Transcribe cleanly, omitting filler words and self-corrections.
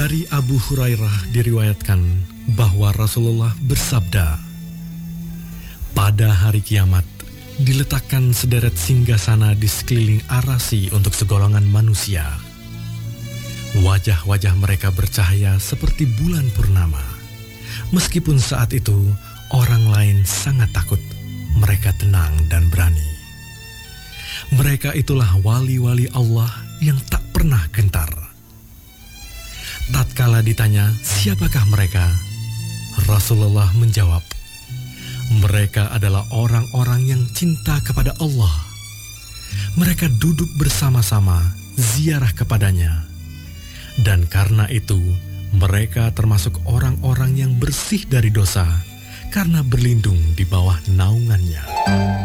Dari Abu Hurairah diriwayatkan bahwa Rasulullah bersabda, pada hari kiamat diletakkan sederet singgasana di sekeliling arasy untuk segolongan manusia. Wajah-wajah mereka bercahaya seperti bulan purnama. Meskipun saat itu orang lain sangat takut, mereka tenang dan berani. Mereka itulah wali-wali Allah yang tak pernah gentar. Tatkala ditanya, siapakah mereka? Rasulullah menjawab, mereka adalah orang-orang yang cinta kepada Allah. Mereka duduk bersama-sama, ziarah kepadanya. Dan karena itu, mereka termasuk orang-orang yang bersih dari dosa, karena berlindung di bawah naungannya.